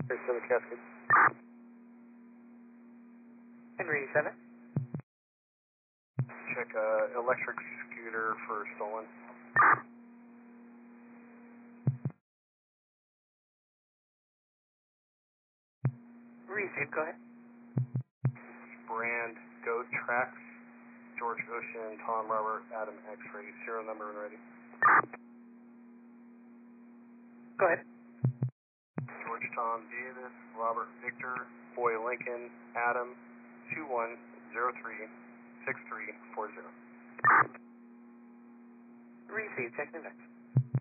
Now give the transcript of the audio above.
37 Cascade. Henry 7. Check electric scooter for stolen. Received, go ahead. Brand, Go Tracks, George Ocean, Tom Robert, Adam X-Ray, serial number when ready. Go ahead. George Tom Davis, Robert Victor, Boy Lincoln, Adam, 2103-6340. Received, check the next.